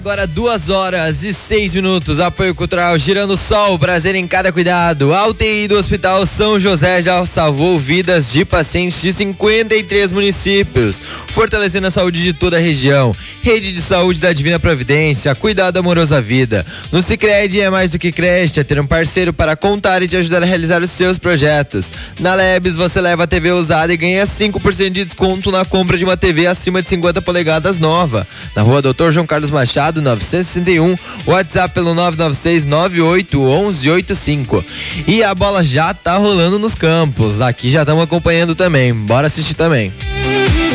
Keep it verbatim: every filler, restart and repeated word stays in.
Agora duas horas e seis minutos, apoio cultural Girando Sol, prazer em cada cuidado. A U T I do Hospital São José já salvou vidas de pacientes de cinquenta e três municípios, fortalecendo a saúde de toda a região. Rede de Saúde da Divina Providência, cuidado amoroso à vida. No Sicredi é mais do que crédito, é ter um parceiro para contar e te ajudar a realizar os seus projetos. Na Lebes você leva a T V usada e ganha cinco por cento de desconto na compra de uma T V acima de cinquenta polegadas nova. Na rua doutor João Carlos Machado, novecentos e sessenta e um, WhatsApp pelo nove nove seis nove oito um um oito cinco. E a bola já tá rolando nos campos, aqui já estamos acompanhando também, bora assistir também.